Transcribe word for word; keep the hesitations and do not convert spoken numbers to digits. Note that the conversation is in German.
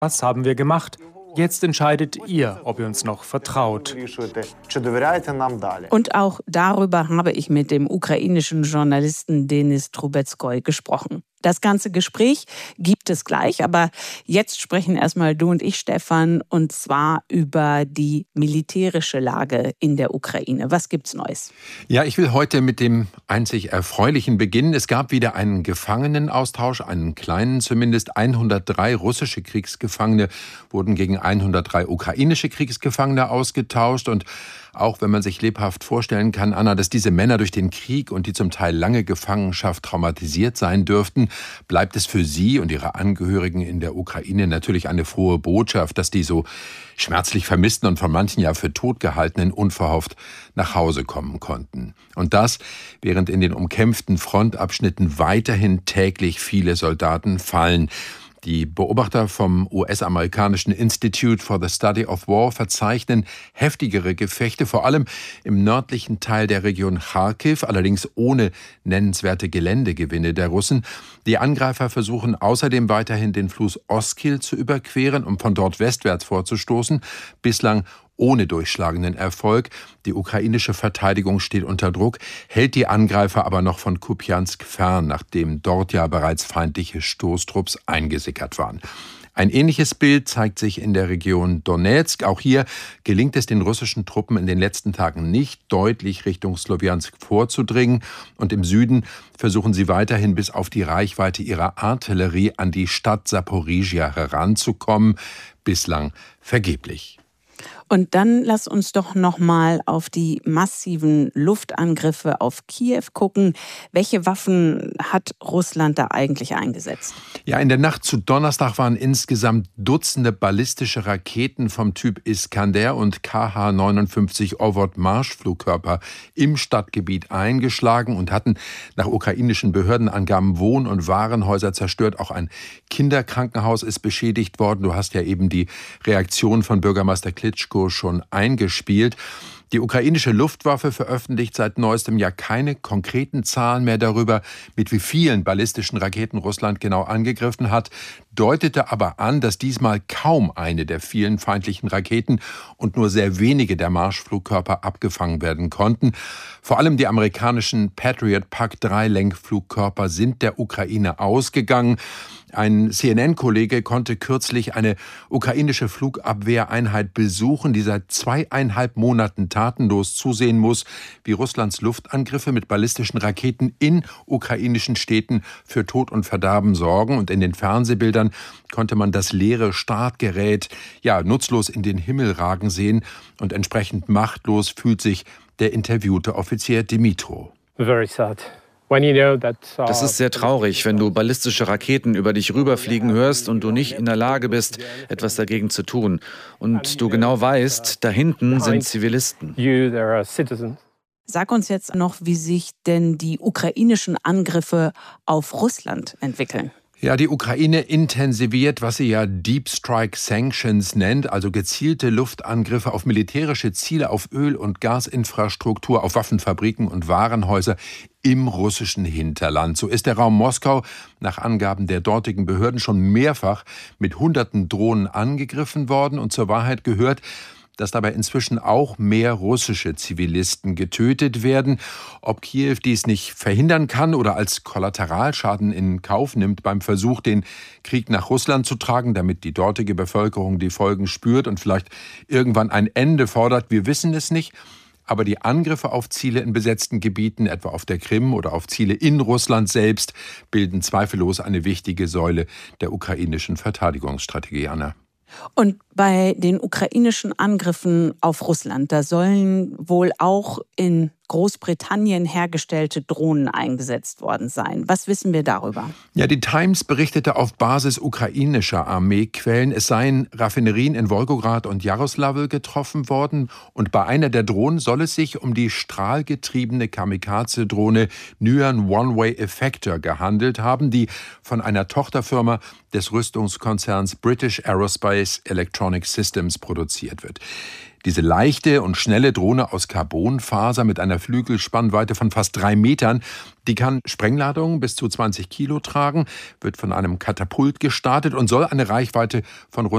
Was haben wir gemacht? Jetzt entscheidet ihr, ob ihr uns noch vertraut. Und auch darüber habe ich mit dem ukrainischen Journalisten Denis Trubetskoy gesprochen. Das ganze Gespräch gibt es gleich, aber jetzt sprechen erstmal du und ich, Stefan, und zwar über die militärische Lage in der Ukraine. Was gibt's Neues? Ja, ich will heute mit dem einzig Erfreulichen beginnen. Es gab wieder einen Gefangenenaustausch, einen kleinen zumindest. hundertdrei russische Kriegsgefangene wurden gegen hundertdrei ukrainische Kriegsgefangene ausgetauscht. Und auch wenn man sich lebhaft vorstellen kann, Anna, dass diese Männer durch den Krieg und die zum Teil lange Gefangenschaft traumatisiert sein dürften, bleibt es für sie und ihre Angehörigen in der Ukraine natürlich eine frohe Botschaft, dass die so schmerzlich vermissten und von manchen ja für tot gehaltenen unverhofft nach Hause kommen konnten. Und das, während in den umkämpften Frontabschnitten weiterhin täglich viele Soldaten fallen. Die Beobachter vom U S-amerikanischen Institute for the Study of War verzeichnen heftigere Gefechte, vor allem im nördlichen Teil der Region Charkiw, allerdings ohne nennenswerte Geländegewinne der Russen. Die Angreifer versuchen außerdem weiterhin den Fluss Oskil zu überqueren, um von dort westwärts vorzustoßen. Bislang ohne durchschlagenden Erfolg. Die ukrainische Verteidigung steht unter Druck, hält die Angreifer aber noch von Kupjansk fern, nachdem dort ja bereits feindliche Stoßtrupps eingesickert waren. Ein ähnliches Bild zeigt sich in der Region Donezk. Auch hier gelingt es den russischen Truppen in den letzten Tagen nicht, deutlich Richtung Slowjansk vorzudringen. Und im Süden versuchen sie weiterhin bis auf die Reichweite ihrer Artillerie an die Stadt Saporizhia heranzukommen. Bislang vergeblich. Und dann lass uns doch noch mal auf die massiven Luftangriffe auf Kiew gucken. Welche Waffen hat Russland da eigentlich eingesetzt? Ja, in der Nacht zu Donnerstag waren insgesamt Dutzende ballistische Raketen vom Typ Iskander und K H neunundfünfzig Ovod-Marschflugkörper im Stadtgebiet eingeschlagen und hatten nach ukrainischen Behördenangaben Wohn- und Warenhäuser zerstört. Auch ein Kinderkrankenhaus ist beschädigt worden. Du hast ja eben die Reaktion von Bürgermeister Klitschko schon eingespielt. Die ukrainische Luftwaffe veröffentlicht seit neuestem Jahr keine konkreten Zahlen mehr darüber, mit wie vielen ballistischen Raketen Russland genau angegriffen hat, deutete aber an, dass diesmal kaum eine der vielen feindlichen Raketen und nur sehr wenige der Marschflugkörper abgefangen werden konnten. Vor allem die amerikanischen Patriot Pak drei Lenkflugkörper sind der Ukraine ausgegangen. Ein C N N-Kollege konnte kürzlich eine ukrainische Flugabwehreinheit besuchen, die seit zweieinhalb Monaten tatenlos zusehen muss, wie Russlands Luftangriffe mit ballistischen Raketen in ukrainischen Städten für Tod und Verderben sorgen. Und in den Fernsehbildern konnte man das leere Startgerät ja nutzlos in den Himmel ragen sehen. Und entsprechend machtlos fühlt sich der interviewte Offizier Dimitro. Very sad. Das ist sehr traurig, wenn du ballistische Raketen über dich rüberfliegen hörst und du nicht in der Lage bist, etwas dagegen zu tun. Und du genau weißt, da hinten sind Zivilisten. Sag uns jetzt noch, wie sich denn die ukrainischen Angriffe auf Russland entwickeln. Ja, die Ukraine intensiviert, was sie ja Deep Strike Sanctions nennt, also gezielte Luftangriffe auf militärische Ziele, auf Öl- und Gasinfrastruktur, auf Waffenfabriken und Warenhäuser im russischen Hinterland. So ist der Raum Moskau nach Angaben der dortigen Behörden schon mehrfach mit hunderten Drohnen angegriffen worden. Und zur Wahrheit gehört, dass dabei inzwischen auch mehr russische Zivilisten getötet werden. Ob Kiew dies nicht verhindern kann oder als Kollateralschaden in Kauf nimmt beim Versuch, den Krieg nach Russland zu tragen, damit die dortige Bevölkerung die Folgen spürt und vielleicht irgendwann ein Ende fordert, wir wissen es nicht. Aber die Angriffe auf Ziele in besetzten Gebieten, etwa auf der Krim oder auf Ziele in Russland selbst, bilden zweifellos eine wichtige Säule der ukrainischen Verteidigungsstrategie, Anna. Und bei den ukrainischen Angriffen auf Russland, da sollen wohl auch in Großbritannien hergestellte Drohnen eingesetzt worden sein. Was wissen wir darüber? Ja, die Times berichtete auf Basis ukrainischer Armeequellen, es seien Raffinerien in Wolgograd und Jaroslawl getroffen worden. Und bei einer der Drohnen soll es sich um die strahlgetriebene Kamikaze-Drohne Nyan One-Way Effector gehandelt haben, die von einer Tochterfirma des Rüstungskonzerns British Aerospace Electronic Systems produziert wird. Diese leichte und schnelle Drohne aus Carbonfaser mit einer Flügelspannweite von fast drei Metern, die kann Sprengladungen bis zu zwanzig Kilo tragen, wird von einem Katapult gestartet und soll eine Reichweite von rund